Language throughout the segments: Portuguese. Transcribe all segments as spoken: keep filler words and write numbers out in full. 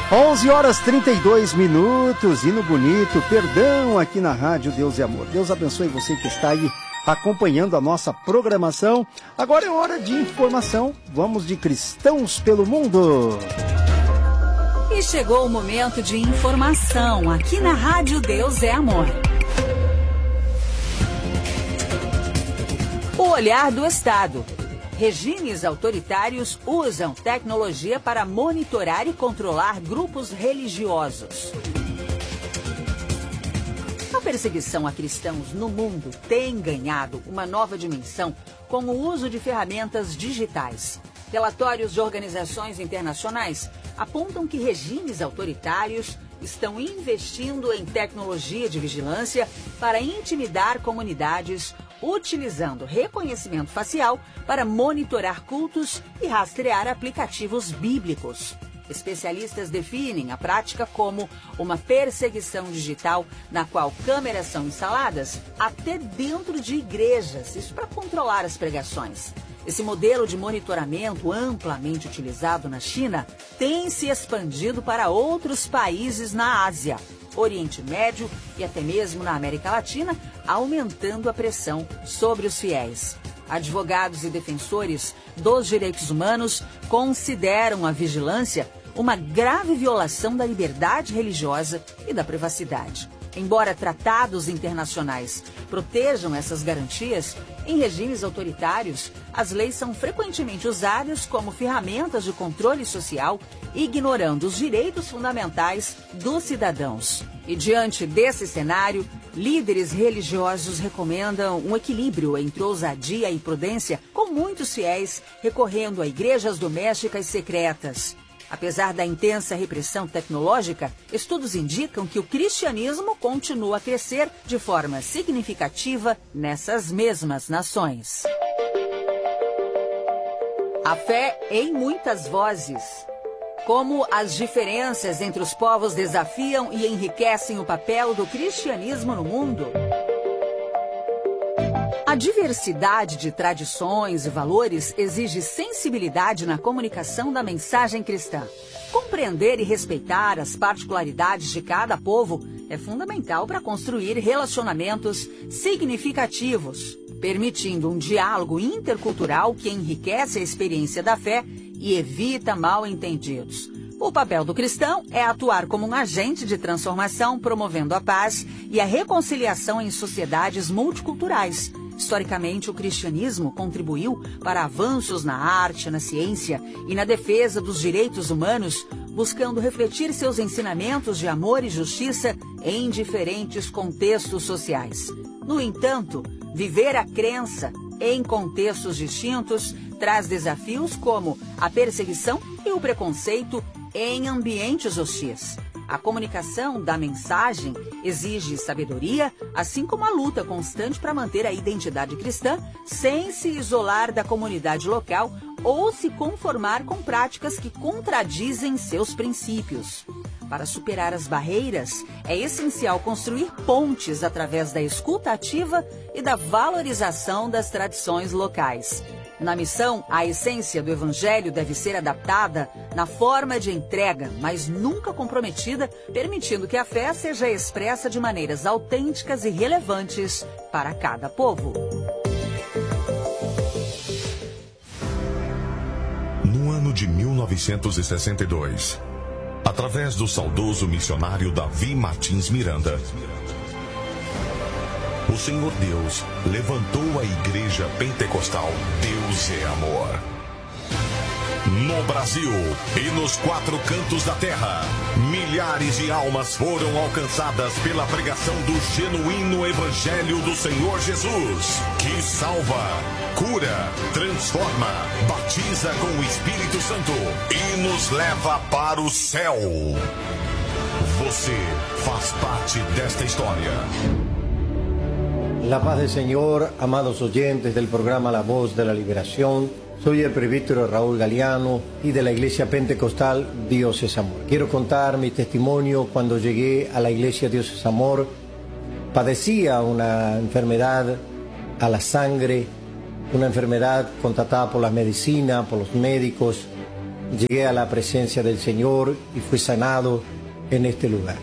onze horas e trinta e dois minutos, hino bonito, perdão, aqui na Rádio Deus e Amor. Deus abençoe você que está aí acompanhando a nossa programação. Agora é hora de informação, vamos de Cristãos pelo Mundo. E chegou o momento de informação, aqui na Rádio Deus é Amor. O olhar do Estado. Regimes autoritários usam tecnologia para monitorar e controlar grupos religiosos. A perseguição a cristãos no mundo tem ganhado uma nova dimensão com o uso de ferramentas digitais. Relatórios de organizações internacionais apontam que regimes autoritários estão investindo em tecnologia de vigilância para intimidar comunidades, utilizando reconhecimento facial para monitorar cultos e rastrear aplicativos bíblicos. Especialistas definem a prática como uma perseguição digital na qual câmeras são instaladas até dentro de igrejas, isso para controlar as pregações. Esse modelo de monitoramento amplamente utilizado na China tem se expandido para outros países na Ásia, Oriente Médio e até mesmo na América Latina, aumentando a pressão sobre os fiéis. Advogados e defensores dos direitos humanos consideram a vigilância uma grave violação da liberdade religiosa e da privacidade. Embora tratados internacionais protejam essas garantias, em regimes autoritários, as leis são frequentemente usadas como ferramentas de controle social, ignorando os direitos fundamentais dos cidadãos. E diante desse cenário, líderes religiosos recomendam um equilíbrio entre ousadia e prudência, com muitos fiéis recorrendo a igrejas domésticas secretas. Apesar da intensa repressão tecnológica, estudos indicam que o cristianismo continua a crescer de forma significativa nessas mesmas nações. A fé em muitas vozes. Como as diferenças entre os povos desafiam e enriquecem o papel do cristianismo no mundo. A diversidade de tradições e valores exige sensibilidade na comunicação da mensagem cristã. Compreender e respeitar as particularidades de cada povo é fundamental para construir relacionamentos significativos, permitindo um diálogo intercultural que enriquece a experiência da fé e evita mal-entendidos. O papel do cristão é atuar como um agente de transformação, promovendo a paz e a reconciliação em sociedades multiculturais. Historicamente, o cristianismo contribuiu para avanços na arte, na ciência e na defesa dos direitos humanos, buscando refletir seus ensinamentos de amor e justiça em diferentes contextos sociais. No entanto, viver a crença em contextos distintos traz desafios como a perseguição e o preconceito em ambientes hostis. A comunicação da mensagem exige sabedoria, assim como a luta constante para manter a identidade cristã sem se isolar da comunidade local ou se conformar com práticas que contradizem seus princípios. Para superar as barreiras, é essencial construir pontes através da escuta ativa e da valorização das tradições locais. Na missão, a essência do Evangelho deve ser adaptada na forma de entrega, mas nunca comprometida, permitindo que a fé seja expressa de maneiras autênticas e relevantes para cada povo. No ano de mil novecentos e sessenta e dois, através do saudoso missionário Davi Martins Miranda, o Senhor Deus levantou a Igreja Pentecostal Deus é Amor. No Brasil e nos quatro cantos da terra, milhares de almas foram alcançadas pela pregação do genuíno Evangelho do Senhor Jesus, que salva, cura, transforma, batiza com o Espírito Santo e nos leva para o céu. Você faz parte desta história. La paz del Señor, amados oyentes del programa La Voz de la Liberación. Soy el presbítero Raúl Galeano y de la Iglesia Pentecostal Dios es Amor. Quiero contar mi testimonio. Cuando llegué a la Iglesia Dios es Amor, padecía una enfermedad a la sangre, una enfermedad contratada por la medicina, por los médicos, llegué a la presencia del Señor y fui sanado en este lugar.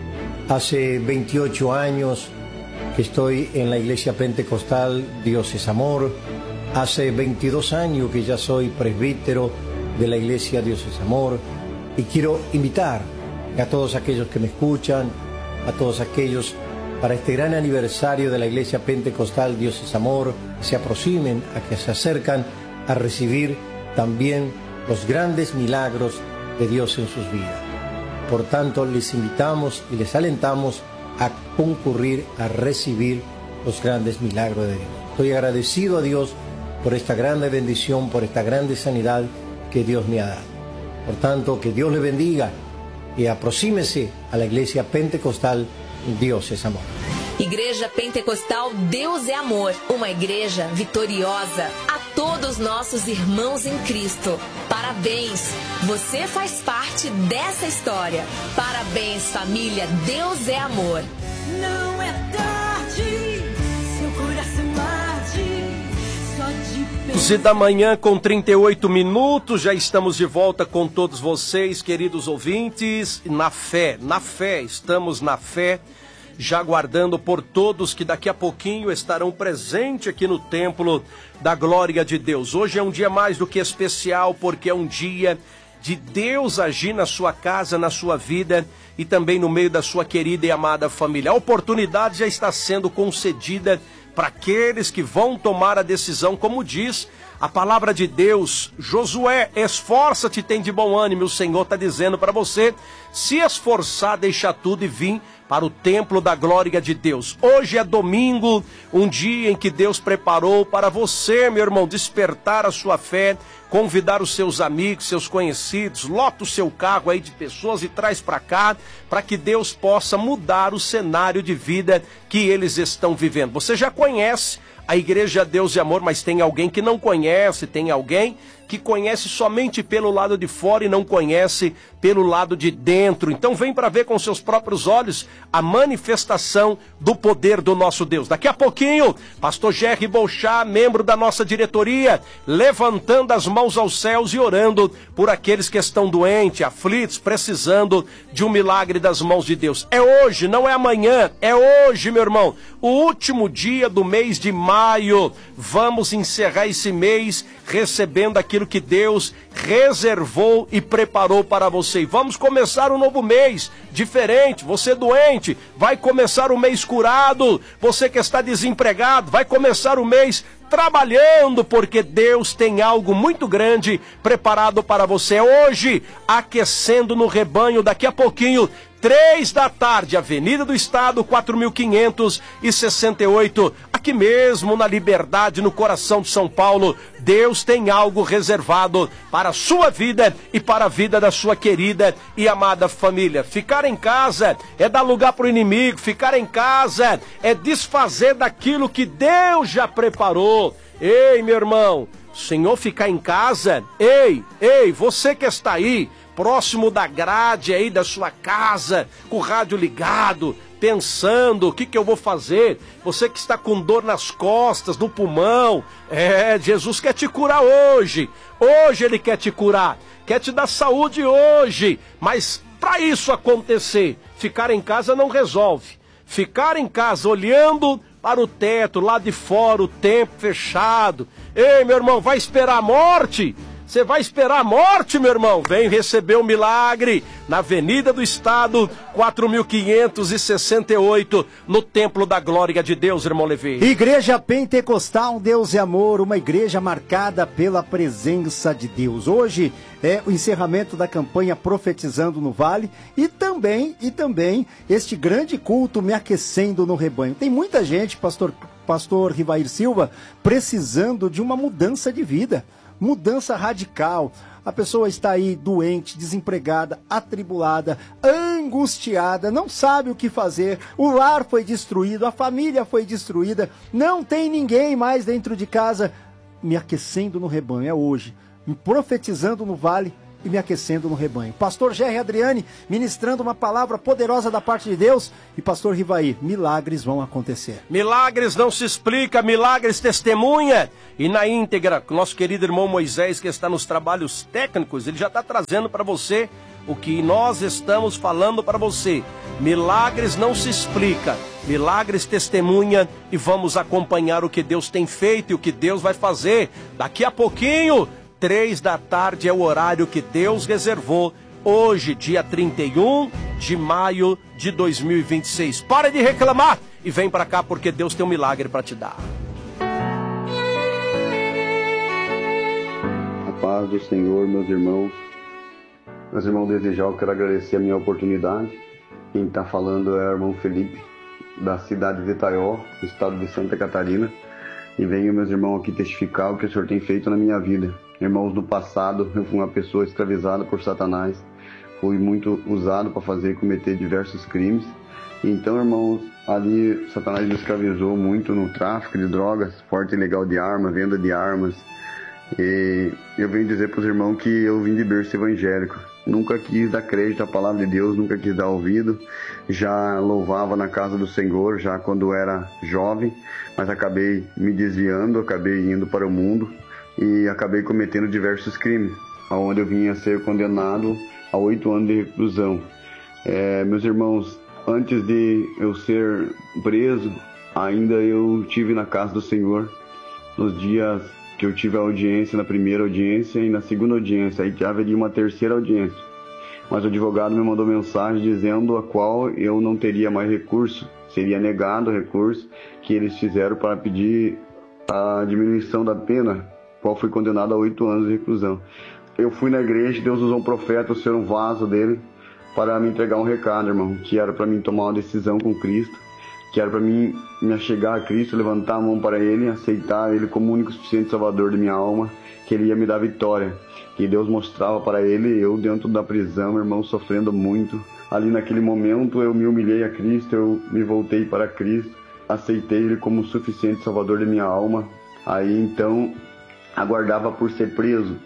Hace veintiocho años que estoy en la iglesia pentecostal Dios es Amor. Hace veintidós años que ya soy presbítero de la iglesia Dios es Amor. Y quiero invitar a todos aquellos que me escuchan, a todos aquellos para este gran aniversario de la iglesia pentecostal Dios es Amor, se aproximen, a que se acercan a recibir también los grandes milagros de Dios en sus vidas. Por tanto, les invitamos y les alentamos a concurrir a recibir los grandes milagros de Dios. Estoy agradecido a Dios por esta grande bendición, por esta grande sanidad que Dios me ha dado. Por tanto, que Dios le bendiga y aproxímese a la iglesia pentecostal Dios es Amor. Igreja Pentecostal Deus é Amor, uma igreja vitoriosa. A todos nossos irmãos em Cristo, parabéns! Você faz parte dessa história. Parabéns, família, Deus é Amor. Não é tarde, seu coração arde, só de onze da manhã com trinta e oito minutos, já estamos de volta com todos vocês, queridos ouvintes, na fé, na fé, estamos na fé, já aguardando por todos que daqui a pouquinho estarão presentes aqui no Templo da Glória de Deus. Hoje é um dia mais do que especial, porque é um dia de Deus agir na sua casa, na sua vida e também no meio da sua querida e amada família. A oportunidade já está sendo concedida para aqueles que vão tomar a decisão, como diz a palavra de Deus. Josué, esforça-te, tem de bom ânimo, o Senhor está dizendo para você se esforçar, deixar tudo e vir para o templo da glória de Deus. Hoje é domingo, um dia em que Deus preparou para você, meu irmão, despertar a sua fé, convidar os seus amigos, seus conhecidos, lota o seu carro aí de pessoas e traz para cá, para que Deus possa mudar o cenário de vida que eles estão vivendo. Você já conhece a Igreja Deus e Amor, mas tem alguém que não conhece, tem alguém que conhece somente pelo lado de fora e não conhece pelo lado de dentro. Então vem para ver com seus próprios olhos a manifestação do poder do nosso Deus. Daqui a pouquinho, pastor Jerry Bolchá, membro da nossa diretoria, levantando as mãos aos céus e orando por aqueles que estão doentes, aflitos, precisando de um milagre das mãos de Deus. É hoje, não é amanhã, é hoje, meu irmão, o último dia do mês de maio. Vamos encerrar esse mês recebendo aquilo que Deus reservou e preparou para você. E vamos começar um novo mês diferente. Você doente, vai começar o mês curado. Você que está desempregado, vai começar o mês trabalhando, porque Deus tem algo muito grande preparado para você. Hoje, aquecendo no rebanho, daqui a pouquinho, três da tarde, Avenida do Estado, quatro mil quinhentos e sessenta e oito, aqui mesmo na Liberdade, no coração de São Paulo. Deus tem algo reservado para a sua vida e para a vida da sua querida e amada família. Ficar em casa é dar lugar para o inimigo, ficar em casa é desfazer daquilo que Deus já preparou. Ei, meu irmão, o Senhor ficar em casa, ei, ei, você que está aí, próximo da grade aí da sua casa, com o rádio ligado, pensando, o que que eu vou fazer? Você que está com dor nas costas, no pulmão, é, Jesus quer te curar hoje, hoje Ele quer te curar, quer te dar saúde hoje, mas para isso acontecer, ficar em casa não resolve, ficar em casa olhando para o teto, lá de fora, o tempo fechado, ei meu irmão, vai esperar a morte? Você vai esperar a morte, meu irmão? Vem receber o milagre na Avenida do Estado, quatro mil quinhentos e sessenta e oito, no Templo da Glória de Deus, irmão Levi. Igreja Pentecostal Deus e Amor, uma igreja marcada pela presença de Deus. Hoje é o encerramento da campanha Profetizando no Vale e também, e também este grande culto Me Aquecendo no Rebanho. Tem muita gente, pastor, pastor Rivair Silva, precisando de uma mudança de vida. Mudança radical. A pessoa está aí doente, desempregada, atribulada, angustiada, não sabe o que fazer, o lar foi destruído, a família foi destruída, não tem ninguém mais dentro de casa. Me Aquecendo no Rebanho é hoje, me Profetizando no Vale e me aquecendo no rebanho. Pastor Gerry Adriane ministrando uma palavra poderosa da parte de Deus. E Pastor Rivaí, milagres vão acontecer. Milagres não se explica, milagres testemunha. E na íntegra, nosso querido irmão Moisés, que está nos trabalhos técnicos, ele já está trazendo para você o que nós estamos falando para você. Milagres não se explica, milagres testemunha, e vamos acompanhar o que Deus tem feito e o que Deus vai fazer. Daqui a pouquinho, três da tarde é o horário que Deus reservou. Hoje, dia trinta e um de maio de dois mil e vinte e seis. Para de reclamar e vem para cá porque Deus tem um milagre para te dar. A paz do Senhor, meus irmãos. Meus irmãos, desde já eu quero agradecer a minha oportunidade. Quem está falando é o irmão Felipe, da cidade de Itaió, estado de Santa Catarina. E venho, meus irmãos, aqui testificar o que o Senhor tem feito na minha vida. Irmãos, no passado eu fui uma pessoa escravizada por Satanás. Fui muito usado para fazer e cometer diversos crimes. Então, irmãos, ali Satanás me escravizou muito no tráfico de drogas, porte ilegal de armas, venda de armas. E eu venho dizer para os irmãos que eu vim de berço evangélico. Nunca quis dar crédito à palavra de Deus, nunca quis dar ouvido. Já louvava na casa do Senhor, já quando era jovem, mas acabei me desviando, acabei indo para o mundo e acabei cometendo diversos crimes, onde eu vinha a ser condenado a oito anos de reclusão. É, meus irmãos, antes de eu ser preso, ainda eu tive na casa do Senhor, nos dias que eu tive a audiência, na primeira audiência e na segunda audiência, aí haveria uma terceira audiência. Mas o advogado me mandou mensagem dizendo a qual eu não teria mais recurso, seria negado o recurso que eles fizeram para pedir a diminuição da pena, qual foi condenado a oito anos de reclusão. Eu fui na igreja, Deus usou um profeta, eu ser um vaso dele, para me entregar um recado, irmão, que era para mim tomar uma decisão com Cristo, que era para mim me achegar a Cristo, levantar a mão para Ele, aceitar Ele como o único suficiente Salvador de minha alma, que Ele ia me dar vitória. Que Deus mostrava para Ele, eu dentro da prisão, irmão, sofrendo muito. Ali naquele momento eu me humilhei a Cristo, eu me voltei para Cristo, aceitei Ele como o suficiente Salvador de minha alma. Aí então aguardava por ser preso,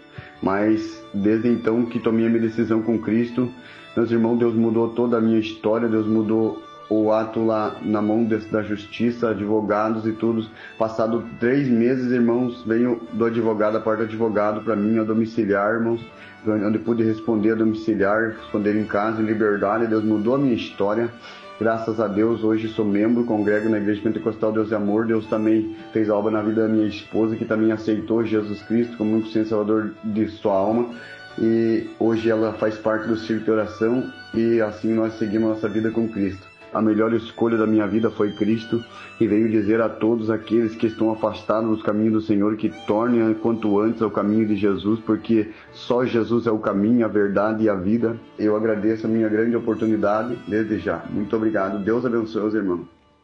mas desde então que tomei a minha decisão com Cristo, meus irmãos, Deus mudou toda a minha história, Deus mudou o ato lá na mão de, da justiça, advogados e tudo. Passado três meses, irmãos, veio do advogado, a parte do advogado para mim, a domiciliar, irmãos, onde pude responder a domiciliar, responder em casa, em liberdade. Deus mudou a minha história. Graças a Deus, hoje sou membro, congrego na Igreja Pentecostal Deus é Amor. Deus também fez a obra na vida da minha esposa, que também aceitou Jesus Cristo como único Senhor Salvador de sua alma. E hoje ela faz parte do círculo de oração e assim nós seguimos nossa vida com Cristo. A melhor escolha da minha vida foi Cristo, e venho dizer a todos aqueles que estão afastados dos caminhos do Senhor que tornem quanto antes ao caminho de Jesus, porque só Jesus é o caminho, a verdade e a vida. Eu agradeço a minha grande oportunidade desde já. Muito obrigado. Deus abençoe os irmãos.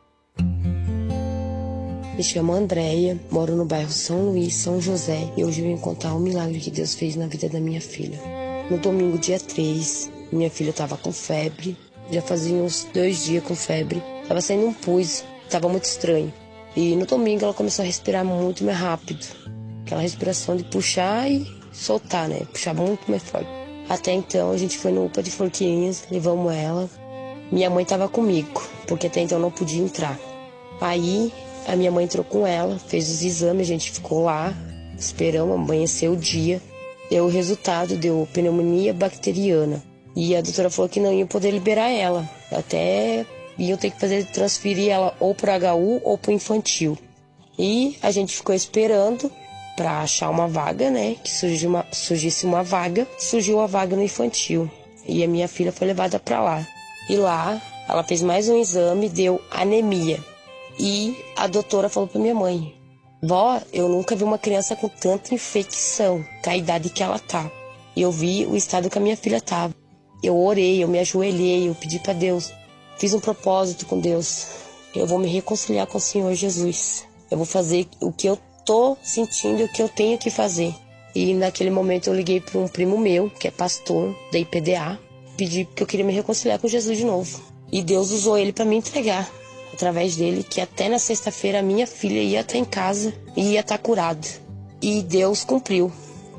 Me chamo Andréia, moro no bairro São Luís, São José, e hoje eu vim contar um milagre que Deus fez na vida da minha filha. No domingo, dia três, minha filha estava com febre. Já fazia uns dois dias com febre. Tava saindo um pus, tava muito estranho. E no domingo ela começou a respirar muito mais rápido. Aquela respiração de puxar e soltar, né? Puxar muito mais forte. Até então a gente foi no U P A de Forquilinhas, levamos ela. Minha mãe tava comigo, porque até então não podia entrar. Aí a minha mãe entrou com ela, fez os exames, a gente ficou lá, esperamos, amanheceu o dia. Deu o resultado, deu pneumonia bacteriana. E a doutora falou que não ia poder liberar ela. Até iam ter que fazer transferir ela ou para H U ou para infantil. E a gente ficou esperando para achar uma vaga, né? Que surgiu uma, surgisse uma vaga. Surgiu a vaga no infantil. E a minha filha foi levada para lá. E lá ela fez mais um exame, deu anemia. E a doutora falou para minha mãe: vó, eu nunca vi uma criança com tanta infecção, com a idade que ela tá. E eu vi o estado que a minha filha tava. Eu orei, eu me ajoelhei, eu pedi para Deus. Fiz um propósito com Deus. Eu vou me reconciliar com o Senhor Jesus. Eu vou fazer o que eu tô sentindo e o que eu tenho que fazer. E naquele momento eu liguei para um primo meu, que é pastor da I P D A. Pedi que eu queria me reconciliar com Jesus de novo. E Deus usou ele para me entregar. Através dele, que até na sexta-feira a minha filha ia estar em casa e ia estar curada. E Deus cumpriu.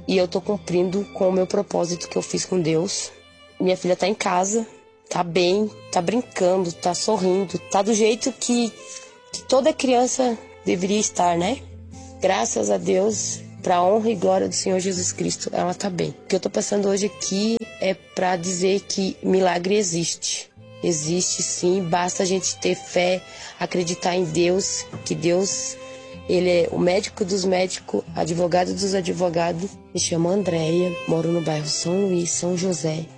e eu tô cumprindo com o meu propósito que eu fiz com Deus. Minha filha tá em casa, tá bem, tá brincando, tá sorrindo, tá do jeito que, que toda criança deveria estar, né? Graças a Deus, pra honra e glória do Senhor Jesus Cristo, ela tá bem. O que eu tô passando hoje aqui é pra dizer que milagre existe. Existe sim, basta a gente ter fé, acreditar em Deus, que Deus, Ele é o médico dos médicos, advogado dos advogados. Me chamo Andréia, moro no bairro São Luís, São José.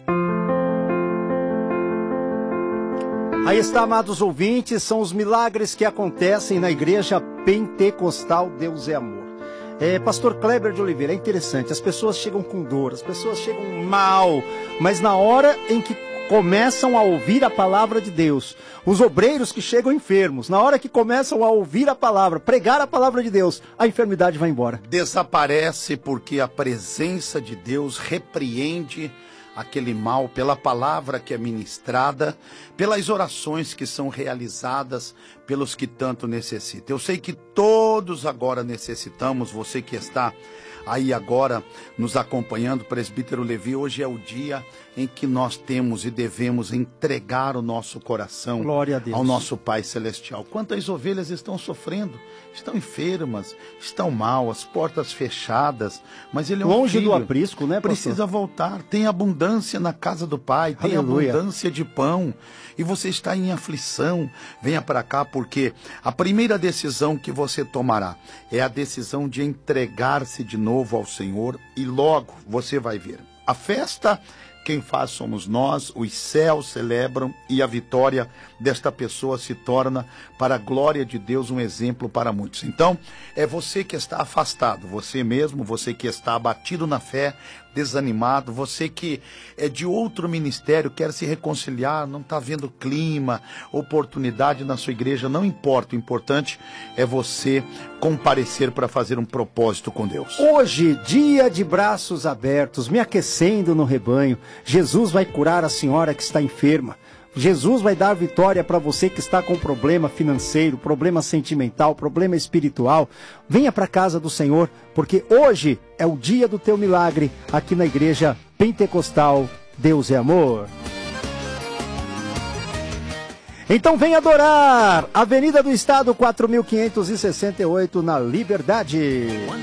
Aí está, amados ouvintes, são os milagres que acontecem na Igreja Pentecostal Deus é Amor. É, Pastor Kleber de Oliveira, é interessante, as pessoas chegam com dor, as pessoas chegam mal, mas na hora em que começam a ouvir a palavra de Deus, os obreiros que chegam enfermos, na hora que começam a ouvir a palavra, pregar a palavra de Deus, a enfermidade vai embora. Desaparece porque a presença de Deus repreende aquele mal pela palavra que é ministrada, pelas orações que são realizadas pelos que tanto necessitam. Eu sei que todos agora necessitamos, você que está aí agora nos acompanhando, presbítero Levi, hoje é o dia em que nós temos e devemos entregar o nosso coração Glória a Deus. Ao nosso Pai Celestial. Quantas ovelhas estão sofrendo, estão enfermas, estão mal, as portas fechadas, mas ele é um longe filho, do aprisco, né, pastor? Precisa voltar, tem abundância na casa do Pai, tem Aleluia. abundância de pão, e você está em aflição, venha para cá, porque a primeira decisão que você tomará é a decisão de entregar-se de novo ao Senhor, e logo você vai ver. A festa, quem faz somos nós, os céus celebram, e a vitória desta pessoa se torna, para a glória de Deus, um exemplo para muitos. Então, é você que está afastado, você mesmo, você que está abatido na fé, desanimado, você que é de outro ministério, quer se reconciliar, não está vendo clima, oportunidade na sua igreja, não importa, o importante é você comparecer para fazer um propósito com Deus. Hoje, dia de braços abertos, me aquecendo no rebanho, Jesus vai curar a senhora que está enferma. Jesus vai dar vitória para você que está com problema financeiro, problema sentimental, problema espiritual. Venha para a casa do Senhor, porque hoje é o dia do teu milagre aqui na Igreja Pentecostal Deus é Amor. Então vem adorar! Avenida do Estado, quatro mil quinhentos e sessenta e oito, na Liberdade.